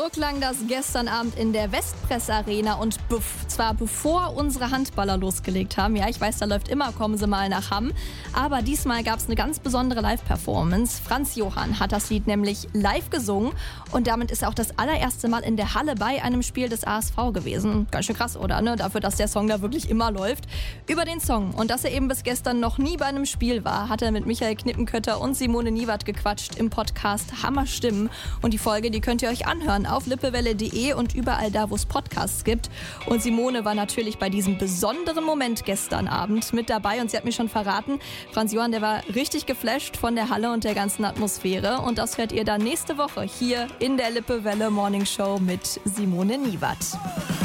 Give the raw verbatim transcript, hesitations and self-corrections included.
So klang das gestern Abend in der Westpress Arena und bev- zwar bevor unsere Handballer losgelegt haben. Ja, ich weiß, da läuft immer Kommen Sie mal nach Hamm. Aber diesmal gab es eine ganz besondere Live-Performance. Franz Johann hat das Lied nämlich live gesungen und damit ist er auch das allererste Mal in der Halle bei einem Spiel des A S V gewesen. Ganz schön krass, oder? Ne? Dafür, dass der Song da wirklich immer läuft. Über den Song und dass er eben bis gestern noch nie bei einem Spiel war, hat er mit Michael Knippenkötter und Simone Niewat gequatscht im Podcast Hammer Stimmen. Und die Folge, die könnt ihr euch anhören auf lippewelle punkt de und überall da, wo es Podcasts gibt. Und Simone war natürlich bei diesem besonderen Moment gestern Abend mit dabei und sie hat mir schon verraten, Franz Johann, der war richtig geflasht von der Halle und der ganzen Atmosphäre und das hört ihr dann nächste Woche hier in der Lippewelle Morning Show mit Simone Niewat.